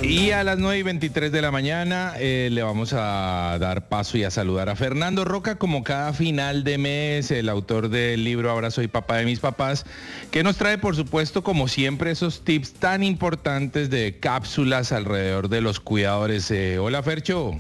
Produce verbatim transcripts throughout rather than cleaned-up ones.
Y a las nueve y veintitrés de la mañana eh, le vamos a dar paso y a saludar a Fernando Roca, como cada final de mes, el autor del libro Ahora soy papá de mis papás, que nos trae, por supuesto, como siempre, esos tips tan importantes de cápsulas alrededor de los cuidadores. Eh, hola, Fercho.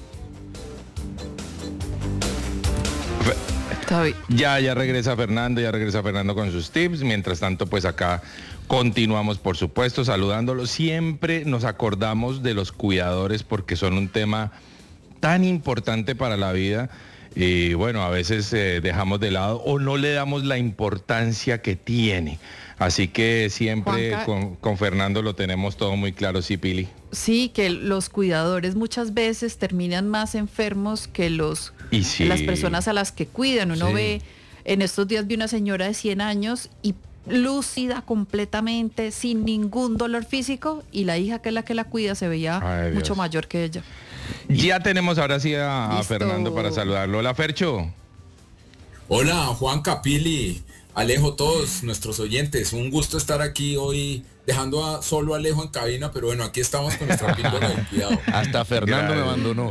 Ya, ya regresa Fernando, ya regresa Fernando con sus tips. Mientras tanto, pues acá continuamos, por supuesto, saludándolos. Siempre nos acordamos de los cuidadores porque son un tema tan importante para la vida. Y bueno, a veces eh, dejamos de lado o no le damos la importancia que tiene. Así que siempre con, con Fernando lo tenemos todo muy claro, sí, Pili. Sí, que los cuidadores muchas veces terminan más enfermos que los y sí. las personas a las que cuidan. Uno sí. ve, en estos días vi una señora de cien años y lúcida completamente, sin ningún dolor físico, y la hija que es la que la cuida se veía Ay, mucho mayor que ella. Ya tenemos ahora sí a, a Fernando para saludarlo. Hola, Fercho. Hola, Juan Capili, Alejo, todos nuestros oyentes. Un gusto estar aquí hoy, dejando a, solo a Alejo en cabina, pero bueno, aquí estamos con nuestra píldora de cuidado. Hasta Fernando me abandonó.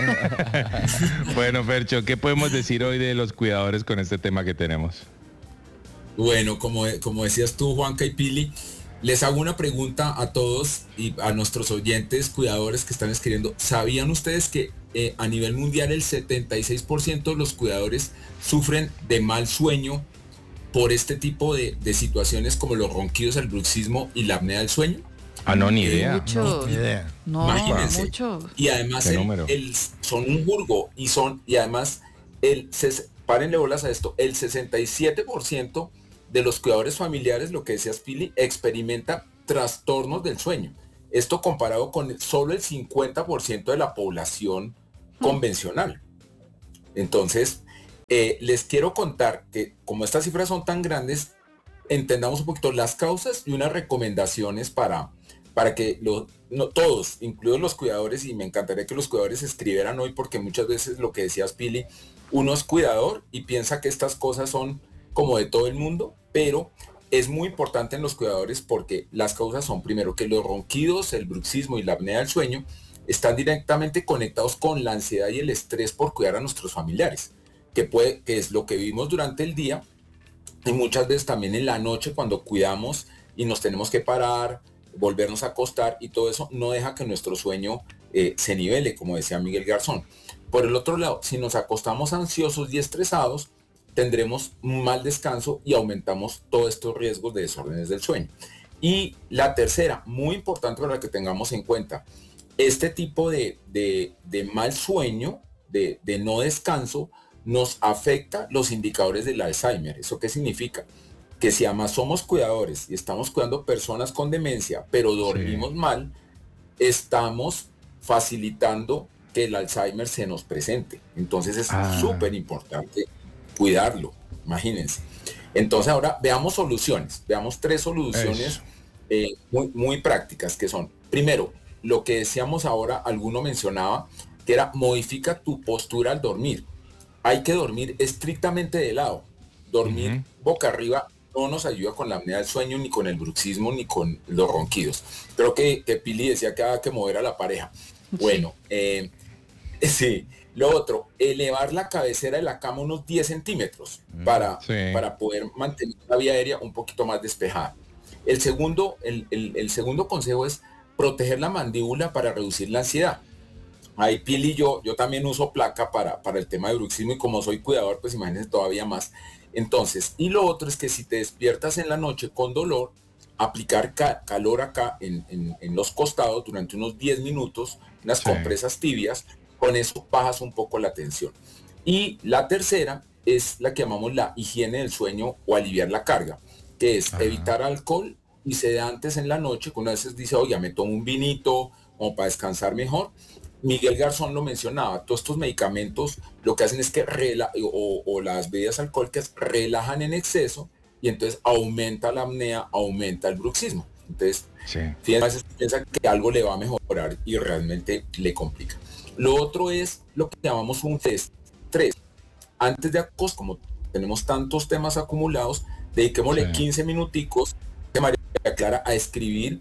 Bueno, Fercho, ¿qué podemos decir hoy de los cuidadores con este tema que tenemos? Bueno, como, como decías tú, Juan Capili, les hago una pregunta a todos y a nuestros oyentes cuidadores que están escribiendo. ¿Sabían ustedes que eh, a nivel mundial el setenta y seis por ciento de los cuidadores sufren de mal sueño por este tipo de, de situaciones como los ronquidos, el bruxismo y la apnea del sueño? Ah, no, ni idea. Muchos. Ni idea. No, imagínense. Muchos. Y además el, el, son un burgo y son, y además, el, se, párenle bolas a esto, el sesenta y siete por ciento de los cuidadores familiares, lo que decías, Pili, experimenta trastornos del sueño. Esto comparado con solo el cincuenta por ciento de la población hmm. convencional. Entonces, eh, les quiero contar que como estas cifras son tan grandes, entendamos un poquito las causas y unas recomendaciones para, para que lo, no, todos, incluidos los cuidadores, y me encantaría que los cuidadores escribieran hoy, porque muchas veces lo que decías, Pili, uno es cuidador y piensa que estas cosas son como de todo el mundo, pero es muy importante en los cuidadores porque las causas son, primero, que los ronquidos, el bruxismo y la apnea del sueño están directamente conectados con la ansiedad y el estrés por cuidar a nuestros familiares, que, puede, que es lo que vivimos durante el día y muchas veces también en la noche cuando cuidamos y nos tenemos que parar, volvernos a acostar, y todo eso no deja que nuestro sueño eh, se nivele, como decía Miguel Garzón. Por el otro lado, si nos acostamos ansiosos y estresados, tendremos un mal descanso y aumentamos todos estos riesgos de desórdenes del sueño. Y la tercera, muy importante para que tengamos en cuenta, este tipo de, de, de mal sueño, de, de no descanso, nos afecta los indicadores del Alzheimer. ¿Eso qué significa? Que si además somos cuidadores y estamos cuidando personas con demencia, pero dormimos sí. mal, estamos facilitando que el Alzheimer se nos presente. Entonces es súper ah. importante cuidarlo, imagínense. Entonces ahora veamos soluciones, veamos tres soluciones eh, muy, muy prácticas, que son, primero, lo que decíamos ahora, alguno mencionaba, que era modifica tu postura al dormir. Hay que dormir estrictamente de lado. Dormir uh-huh. boca arriba no nos ayuda con la apnea del sueño, ni con el bruxismo, ni con los ronquidos. Creo que, que Pili decía que había que mover a la pareja. Bueno, eh, sí. Lo otro, elevar la cabecera de la cama unos diez centímetros para, sí. para poder mantener la vía aérea un poquito más despejada. El segundo, el, el, el segundo consejo es proteger la mandíbula para reducir la ansiedad. Ahí Pili y yo, yo también uso placa para, para el tema de bruxismo, y como soy cuidador, pues imagínense todavía más. Entonces, y lo otro es que si te despiertas en la noche con dolor, aplicar ca- calor acá en, en, en los costados durante unos diez minutos, unas sí. compresas tibias. Con eso bajas un poco la tensión. Y la tercera es la que llamamos la higiene del sueño o aliviar la carga, que es Ajá. evitar alcohol y sedantes en la noche, que una vez dice, oye, me tomo un vinito como para descansar mejor. Miguel Garzón lo mencionaba, todos estos medicamentos lo que hacen es que, rela- o, o las bebidas alcohólicas relajan en exceso y entonces aumenta la apnea, aumenta el bruxismo. Entonces, sí. a veces piensa que algo le va a mejorar y realmente le complica. Lo otro es lo que llamamos un test tres. Antes de acostarnos, como tenemos tantos temas acumulados, dediquémosle sí. quince minuticos, María Clara, a escribir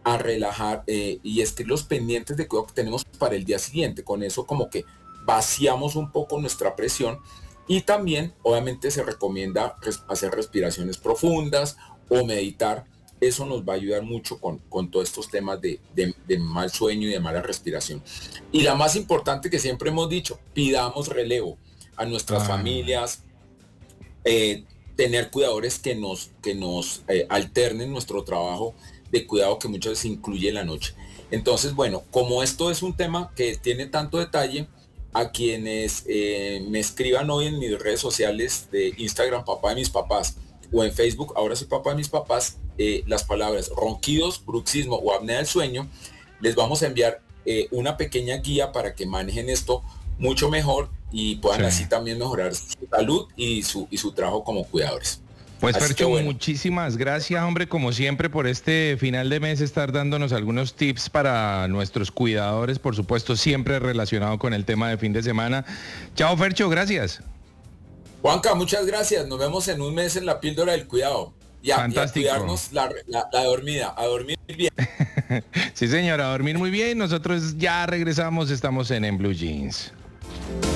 a relajar eh, y escribir los pendientes de cuidado que tenemos para el día siguiente. Con eso como que vaciamos un poco nuestra presión, y también obviamente se recomienda res- hacer respiraciones profundas o meditar. Eso nos va a ayudar mucho con, con todos estos temas de, de, de mal sueño y de mala respiración. Y la más importante que siempre hemos dicho, pidamos relevo a nuestras ah. familias, eh, tener cuidadores que nos, que nos eh, alternen nuestro trabajo de cuidado, que muchas veces incluye la noche. Entonces, bueno, como esto es un tema que tiene tanto detalle, a quienes eh, me escriban hoy en mis redes sociales de Instagram, Papá de Mis Papás, o en Facebook, Ahora Soy Papá de Mis Papás, eh, las palabras ronquidos, bruxismo o apnea del sueño, les vamos a enviar eh, una pequeña guía para que manejen esto mucho mejor y puedan sí. así también mejorar su salud y su, y su trabajo como cuidadores. Pues Fercho, bueno. muchísimas gracias, hombre, como siempre, por este final de mes estar dándonos algunos tips para nuestros cuidadores, por supuesto, siempre relacionado con el tema de fin de semana. Chao, Fercho, gracias. Juanca, muchas gracias. Nos vemos en un mes en la píldora del cuidado. Y a, Fantástico. Y a cuidarnos la, la, la dormida, a dormir bien. Sí, señora, a dormir muy bien. Nosotros ya regresamos, estamos en En Blue Jeans.